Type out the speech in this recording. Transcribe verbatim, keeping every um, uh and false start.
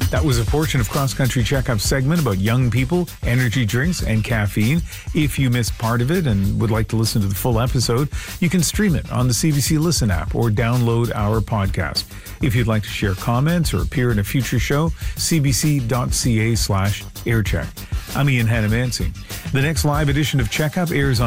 That was a portion of Cross Country Checkup segment about young people, energy drinks, and caffeine. If you missed part of it and would like to listen to the full episode, you can stream it on the C B C Listen app or download our podcast. If you'd like to share comments or appear in a future show, cbc.ca slash aircheck. I'm Ian Hannah-Mansing. The next live edition of Checkup airs on